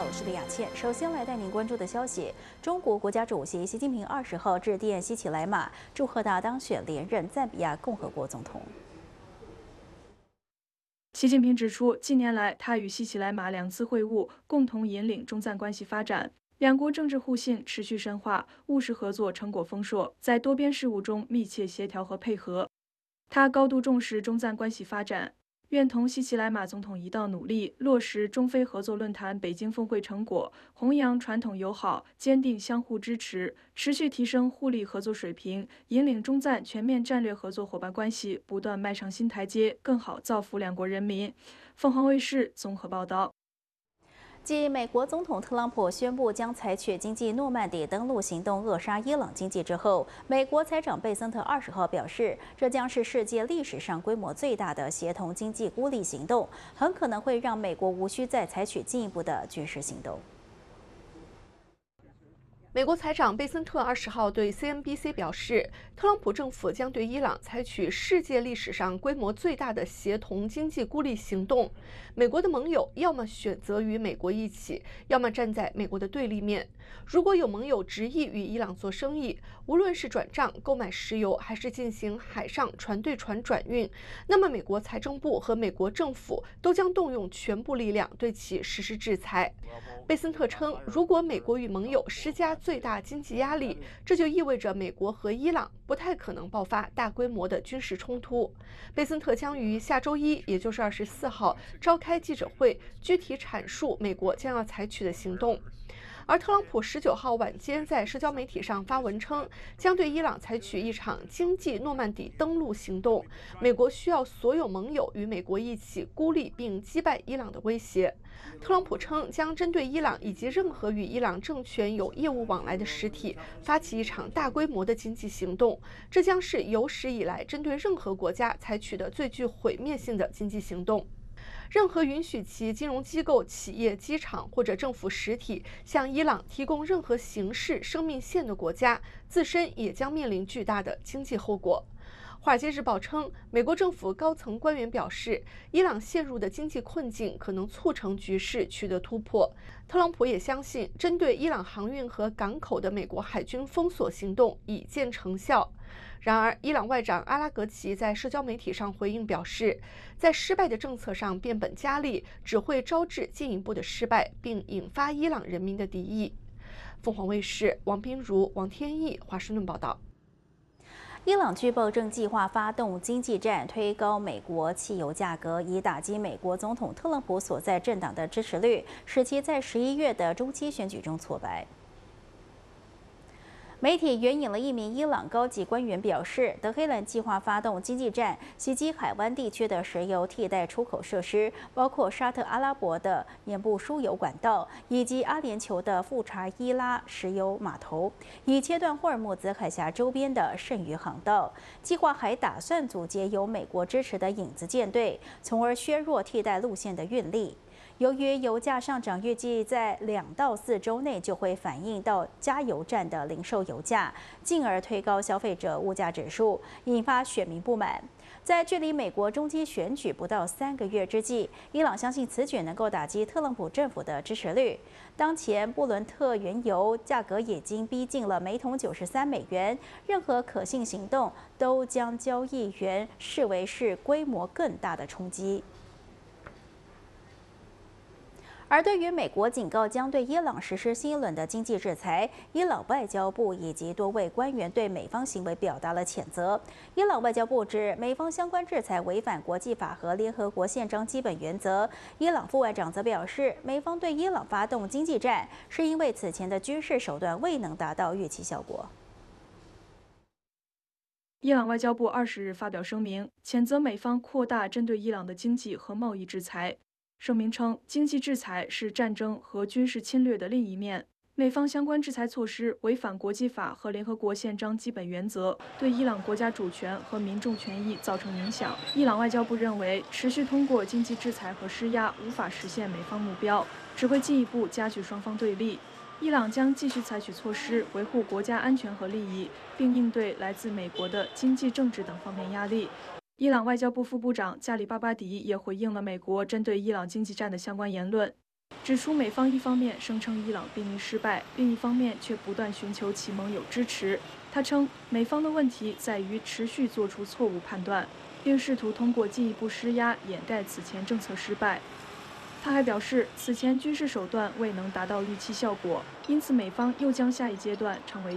我是李雅倩。首先来带您关注的消息：中国国家主席习近平20号致电西奇莱马，祝贺他当选连任赞比亚共和国总统。 习近平指出，近年来他与西奇莱马2次会晤，共同引领中赞关系发展，两国政治互信持续深化，务实合作成果丰硕，在多边事务中密切协调和配合。他高度重视中赞关系发展，愿同西奇莱马总统一道努力，落实中非合作论坛北京峰会成果，弘扬传统友好，坚定相互支持，持续提升互利合作水平，引领中赞全面战略合作伙伴关系不断迈上新台阶，更好造福两国人民。凤凰卫视综合报道。 继美国总统特朗普宣布将采取经济诺曼底登陆行动扼杀伊朗经济之后，美国财长贝森特20号表示，这将是世界历史上规模最大的协同经济孤立行动，很可能会让美国无需再采取进一步的军事行动。 美国财长贝森特20号对 CNBC 表示，特朗普政府将对伊朗采取世界历史上规模最大的协同经济孤立行动。美国的盟友要么选择与美国一起，要么站在美国的对立面。如果有盟友执意与伊朗做生意，无论是转账、购买石油，还是进行海上船对船转运，那么美国财政部和美国政府都将动用全部力量对其实施制裁。贝森特称，如果美国与盟友施加最大经济压力，这就意味着美国和伊朗不太可能爆发大规模的军事冲突。贝森特将于下周一，也就是24号召开记者会，具体阐述美国将要采取的行动。而特朗普19号晚间在社交媒体上发文称，将对伊朗采取一场经济诺曼底登陆行动。美国需要所有盟友与美国一起孤立并击败伊朗的威胁。特朗普称，将针对伊朗以及任何与伊朗政权有业务往来的实体发起一场大规模的经济行动，这将是有史以来针对任何国家采取的最具毁灭性的经济行动。任何允许其金融机构、企业、机场或者政府实体向伊朗提供任何形式生命线的国家，自身也将面临巨大的经济后果。《华尔街日报》称，美国政府高层官员表示，伊朗陷入的经济困境可能促成局势取得突破。特朗普也相信，针对伊朗航运和港口的美国海军封锁行动已见成效。然而，伊朗外长阿拉格齐在社交媒体上回应表示，在失败的政策上变本加厉，只会招致进一步的失败，并引发伊朗人民的敌意。凤凰卫视王彬如、王天翼华盛顿报道。 伊朗据报正计划发动经济战，推高美国汽油价格，以打击美国总统特朗普所在政党的支持率，使其在11月的中期选举中挫败。媒体援引了一名伊朗高级官员表示，德黑兰计划发动经济战，袭击海湾地区的石油替代出口设施，包括沙特阿拉伯的沿布输油管道以及阿联酋的富查伊拉石油码头，以切断霍尔木兹海峡周边的剩余航道。计划还打算阻截由美国支持的影子舰队，从而削弱替代路线的运力。由于油价上涨，预计在2到4周内就会反映到加油站的零售油价，进而推高消费者物价指数，引发选民不满。在距离美国中期选举不到3个月之际，伊朗相信此举能够打击特朗普政府的支持率。当前布伦特原油价格已经逼近了每桶93美元，任何可信行动都将交易员视为是规模更大的冲击。而对于美国警告将对伊朗实施新一轮的经济制裁，伊朗外交部以及多位官员对美方行为表达了谴责。伊朗外交部指，美方相关制裁违反国际法和联合国宪章基本原则。伊朗副外长则表示，美方对伊朗发动经济战，是因为此前的军事手段未能达到预期效果。 伊朗外交部20日发表声明，谴责美方扩大针对伊朗的经济和贸易制裁。声明称，经济制裁是战争和军事侵略的另一面。美方相关制裁措施违反国际法和联合国宪章基本原则，对伊朗国家主权和民众权益造成影响。伊朗外交部认为，持续通过经济制裁和施压无法实现美方目标，只会进一步加剧双方对立。伊朗将继续采取措施维护国家安全和利益，并应对来自美国的经济、政治等方面压力。伊朗外交部副部长加里巴巴迪也回应了美国针对伊朗经济战的相关言论。 指出美方一方面声称伊朗濒临失败，另一方面却不断寻求其盟友支持。他称，美方的问题在于持续做出错误判断，并试图通过进一步施压掩盖此前政策失败。他还表示，此前军事手段未能达到预期效果，因此美方又将下一阶段成为